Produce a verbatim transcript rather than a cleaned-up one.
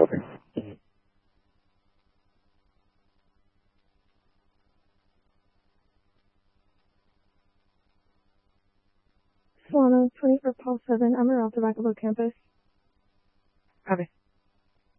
Copy. Solano, twenty for Paul seven, Emerald, Tobacco campus. Copy.